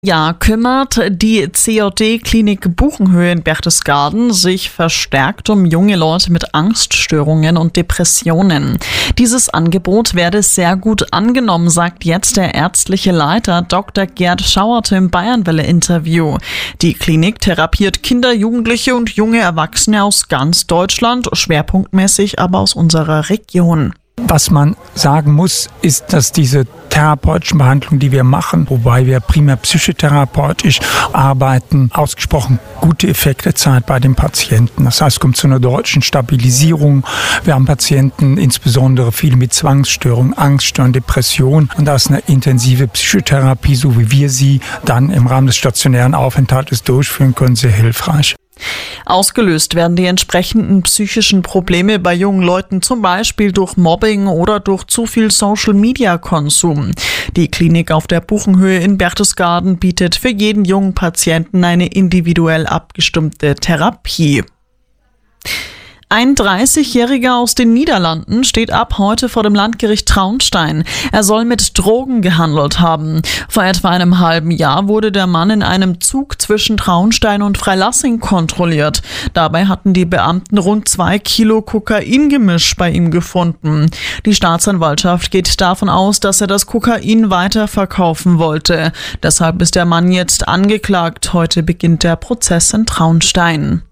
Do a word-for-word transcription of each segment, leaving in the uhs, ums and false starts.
Ja, kümmert die C J D-Klinik Buchenhöhe in Berchtesgaden sich verstärkt um junge Leute mit Angststörungen und Depressionen. Dieses Angebot werde sehr gut angenommen, sagt jetzt der ärztliche Leiter Doktor Gerd Schauerte im Bayernwelle-Interview. Die Klinik therapiert Kinder, Jugendliche und junge Erwachsene aus ganz Deutschland, schwerpunktmäßig aber aus unserer Region. Was man sagen muss, ist, dass diese therapeutischen Behandlungen, die wir machen, wobei wir primär psychotherapeutisch arbeiten, ausgesprochen gute Effekte zeigen bei den Patienten. Das heißt, es kommt zu einer deutlichen Stabilisierung. Wir haben Patienten, insbesondere viele mit Zwangsstörungen, Angststörungen, Depressionen. Und da ist eine intensive Psychotherapie, so wie wir sie dann im Rahmen des stationären Aufenthaltes durchführen können, sehr hilfreich. Ausgelöst werden die entsprechenden psychischen Probleme bei jungen Leuten zum Beispiel durch Mobbing oder durch zu viel Social-Media-Konsum. Die Klinik auf der Buchenhöhe in Berchtesgaden bietet für jeden jungen Patienten eine individuell abgestimmte Therapie. Ein dreißigjähriger aus den Niederlanden steht ab heute vor dem Landgericht Traunstein. Er soll mit Drogen gehandelt haben. Vor etwa einem halben Jahr wurde der Mann in einem Zug zwischen Traunstein und Freilassing kontrolliert. Dabei hatten die Beamten rund zwei Kilo Kokaingemisch bei ihm gefunden. Die Staatsanwaltschaft geht davon aus, dass er das Kokain weiterverkaufen wollte. Deshalb ist der Mann jetzt angeklagt. Heute beginnt der Prozess in Traunstein.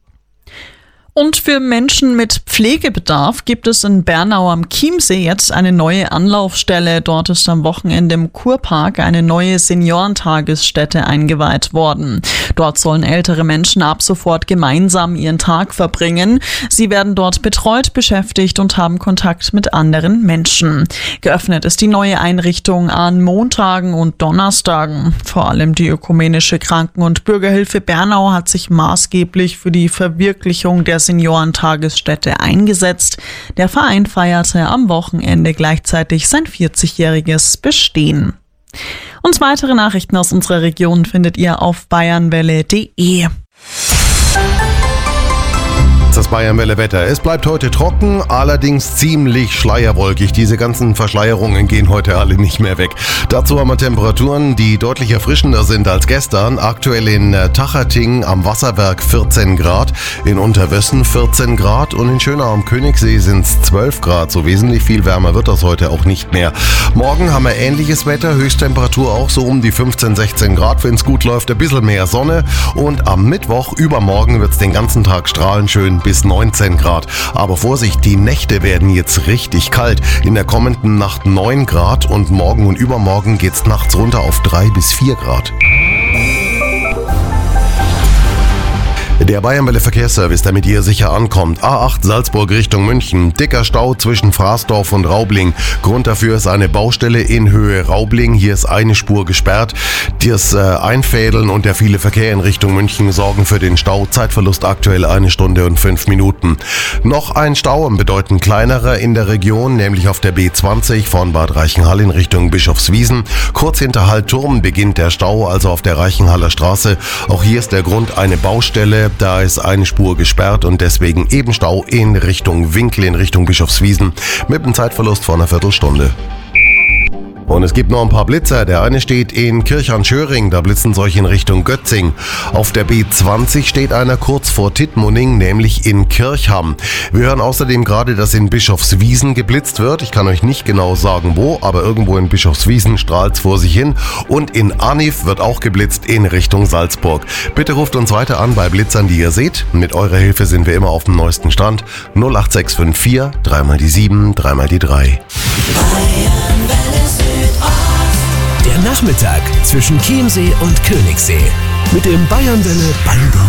Und für Menschen mit Pflegebedarf gibt es in Bernau am Chiemsee jetzt eine neue Anlaufstelle. Dort ist am Wochenende im Kurpark eine neue Seniorentagesstätte eingeweiht worden. Dort sollen ältere Menschen ab sofort gemeinsam ihren Tag verbringen. Sie werden dort betreut, beschäftigt und haben Kontakt mit anderen Menschen. Geöffnet ist die neue Einrichtung an Montagen und Donnerstagen. Vor allem die Ökumenische Kranken- und Bürgerhilfe Bernau hat sich maßgeblich für die Verwirklichung der Seniorentagesstätte eingesetzt. Der Verein feierte am Wochenende gleichzeitig sein vierzigjähriges Bestehen. Und weitere Nachrichten aus unserer Region findet ihr auf bayernwelle punkt de. Das Bayernwelle-Wetter. Es bleibt heute trocken, allerdings ziemlich schleierwolkig. Diese ganzen Verschleierungen gehen heute alle nicht mehr weg. Dazu haben wir Temperaturen, die deutlich erfrischender sind als gestern. Aktuell in Tacherting am Wasserwerk vierzehn Grad, in Unterwössen vierzehn Grad und in Schönau am Königssee sind es zwölf Grad. So wesentlich viel wärmer wird das heute auch nicht mehr. Morgen haben wir ähnliches Wetter, Höchsttemperatur auch so um die fünfzehn, sechzehn Grad, wenn es gut läuft, ein bisschen mehr Sonne. Und am Mittwoch, übermorgen, wird es den ganzen Tag strahlend schön bis neunzehn Grad. Aber Vorsicht, die Nächte werden jetzt richtig kalt. In der kommenden Nacht neun Grad und morgen und übermorgen geht's nachts runter auf drei bis vier Grad. Der Bayernwelle Verkehrsservice, damit ihr sicher ankommt. A acht Salzburg Richtung München. Dicker Stau zwischen Fraßdorf und Raubling. Grund dafür ist eine Baustelle in Höhe Raubling. Hier ist eine Spur gesperrt. Das äh, Einfädeln und der viele Verkehr in Richtung München sorgen für den Stau. Zeitverlust aktuell eine Stunde und fünf Minuten. Noch ein Stau, bedeutend kleinerer in der Region, nämlich auf der B zwanzig von Bad Reichenhall in Richtung Bischofswiesen. Kurz hinter Hallturm beginnt der Stau, also auf der Reichenhaller Straße. Auch hier ist der Grund eine Baustelle. Da ist eine Spur gesperrt und deswegen eben Stau in Richtung Winkel, in Richtung Bischofswiesen mit einem Zeitverlust von einer Viertelstunde. Und es gibt noch ein paar Blitzer. Der eine steht in Kirchhahn-Schöring, da blitzen solche in Richtung Götzing. Auf der B zwanzig steht einer kurz vor Tittmoning, nämlich in Kirchham. Wir hören außerdem gerade, dass in Bischofswiesen geblitzt wird. Ich kann euch nicht genau sagen wo, aber irgendwo in Bischofswiesen strahlt's vor sich hin. Und in Anif wird auch geblitzt in Richtung Salzburg. Bitte ruft uns weiter an bei Blitzern, die ihr seht. Mit eurer Hilfe sind wir immer auf dem neuesten Stand. null acht sechs fünf vier, dreimal die sieben, dreimal die drei. Der Nachmittag zwischen Chiemsee und Königssee mit dem Bayernwelle Band.